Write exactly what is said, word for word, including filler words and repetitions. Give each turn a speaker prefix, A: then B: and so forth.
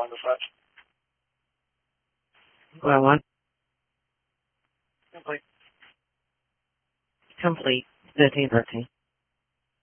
A: on the front.
B: Well, one.
A: Complete.
B: Complete. thirteen thirteen.